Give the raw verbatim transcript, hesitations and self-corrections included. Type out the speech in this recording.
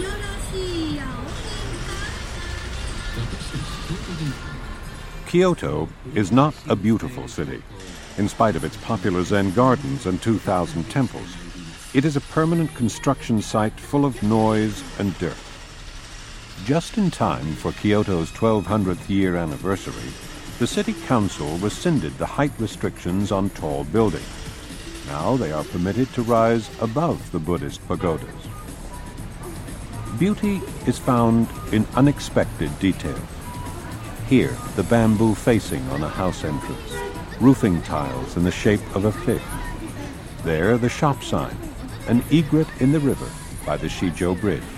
Kyoto is not a beautiful city, in spite of its popular Zen gardens and two thousand temples. It is a permanent construction site full of noise and dirt. Just in time for Kyoto's twelve hundredth year anniversary, the city council rescinded the height restrictions on tall buildings. Now they are permitted to rise above the Buddhist pagodas. Beauty is found in unexpected details. Here, the bamboo facing on a house entrance, roofing tiles in the shape of a fig. There, the shop sign, an egret in the river by the Shijo Bridge.